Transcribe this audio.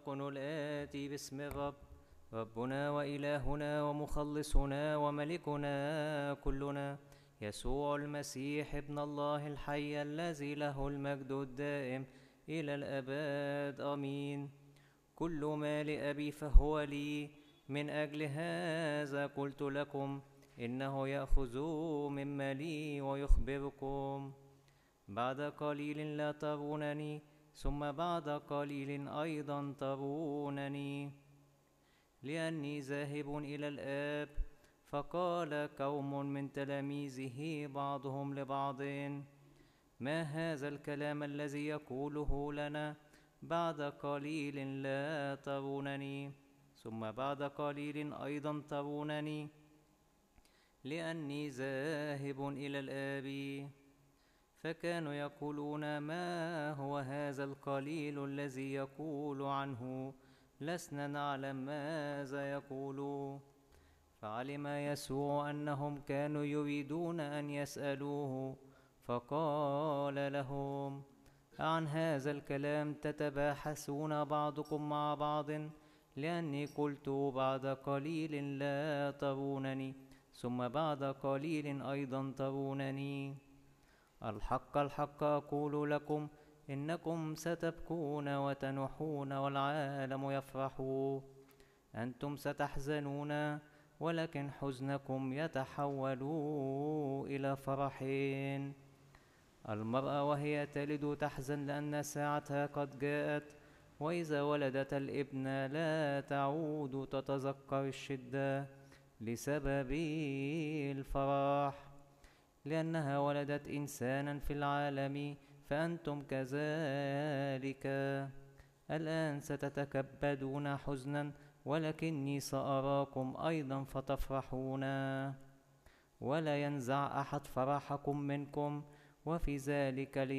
التيقن الآتي باسم الرب، ربنا وإلهنا ومخلصنا وملكنا كلنا يسوع المسيح ابن الله الحي الذي له المجد الدائم إلى الأبد آمين. كل ما لأبي فهو لي، من أجل هذا قلت لكم إنه يأخذ مما لي ويخبركم. بعد قليل لا ترونني، ثم بعد قليل أيضا ترونني، لأني ذاهب إلى الآب. فقال قوم من تلاميذه بعضهم لبعض: ما هذا الكلام الذي يقوله لنا؟ بعد قليل لا ترونني، ثم بعد قليل أيضا ترونني، لأني ذاهب إلى الآب. فكانوا يقولون: ما هو هذا القليل الذي يقول عنه؟ لسنا نعلم ماذا يقول. فعلم يسوع أنهم كانوا يريدون أن يسألوه، فقال لهم: عن هذا الكلام تتباحثون بعضكم مع بعض؟ لأني قلت بعد قليل لا ترونني، ثم بعد قليل أيضا ترونني. الحق الحق أقول لكم، إنكم ستبكون وتنوحون والعالم يفرح. أنتم ستحزنون، ولكن حزنكم يتحول إلى فرح. المرأة وهي تلد تحزن لأن ساعتها قد جاءت، وإذا ولدت الابن لا تعود تتذكر الشدة لسبب الفرح، لأنها ولدت إنسانا في العالم. فأنتم كذلك الآن ستتكبدون حزنا، ولكني سأراكم أيضا فتفرحون، ولا ينزع أحد فرحكم منكم. وفي ذلك